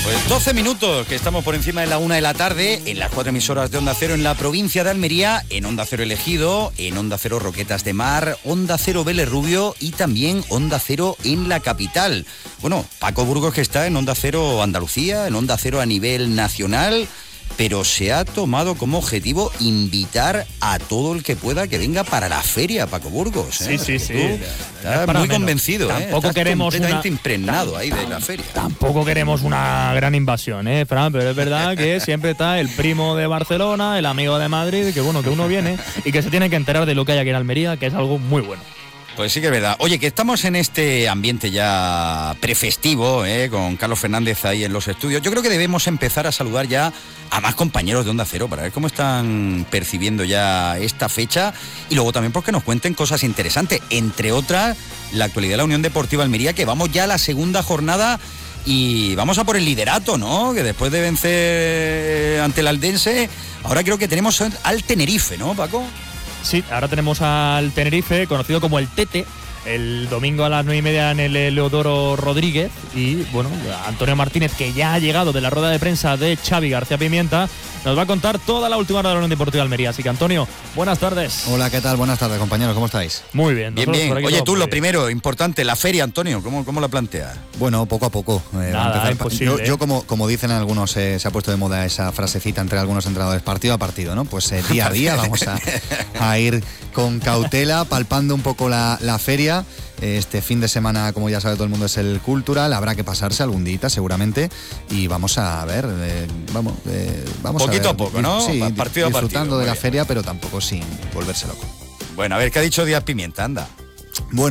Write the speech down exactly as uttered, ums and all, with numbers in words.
Pues doce minutos, que estamos por encima de la una de la tarde, en las cuatro emisoras de Onda Cero en la provincia de Almería, en Onda Cero Elegido, en Onda Cero Roquetas de Mar, Onda Cero Vélez Rubio y también Onda Cero en la capital. Bueno, Paco Burgos, que está en Onda Cero Andalucía, en Onda Cero a nivel nacional, pero se ha tomado como objetivo invitar a todo el que pueda que venga para la feria, Paco Burgos. ¿eh? Sí, sí, sí. Estás muy menos. convencido, tampoco ¿eh? Estás queremos completamente una... impregnado ahí de la feria. Tampoco queremos una gran invasión, ¿eh, Fran? Pero es verdad que siempre está el primo de Barcelona, el amigo de Madrid, que bueno, que uno viene y que se tiene que enterar de lo que hay aquí en Almería, que es algo muy bueno. Pues sí que es verdad. Oye, que estamos en este ambiente ya prefestivo, ¿eh? Con Carlos Fernández ahí en los estudios. Yo creo que debemos empezar a saludar ya a más compañeros de Onda Cero para ver cómo están percibiendo ya esta fecha y luego también porque nos cuenten cosas interesantes, entre otras la actualidad de la Unión Deportiva Almería, que vamos ya a la segunda jornada y vamos a por el liderato, ¿no? Que después de vencer ante el Aldense, ahora creo que tenemos al Tenerife, ¿no, Paco? Sí, ahora tenemos al Tenerife, conocido como el Tete, el domingo a las nueve y media en el Leodoro Rodríguez. Y bueno, Antonio Martínez, que ya ha llegado de la rueda de prensa de Xavi García Pimienta, nos va a contar toda la última hora de la Unión Deportiva Almería. Así que, Antonio, buenas tardes. Hola, ¿qué tal? Buenas tardes, compañeros, ¿cómo estáis? Muy bien. Bien, bien. Oye, tú, lo primero, importante, la feria, Antonio, ¿cómo, cómo la planteas? Bueno, poco a poco. Eh, Nada, imposible. Yo, yo como, como dicen algunos, eh, se ha puesto de moda esa frasecita entre algunos entrenadores, partido a partido, ¿no? Pues eh, día a día vamos a, a ir con cautela, palpando un poco la, la feria. Este fin de semana, como ya sabe todo el mundo, es el Cultural. Habrá que pasarse algún día seguramente y vamos a ver, eh, vamos, eh, vamos poquito a, ver, a poco, ¿no? Sí, partido a disfrutando partido, de la bien. feria, pero tampoco sin volverse loco. Bueno, a ver, ¿qué ha dicho Díaz Pimienta? Anda. Bueno.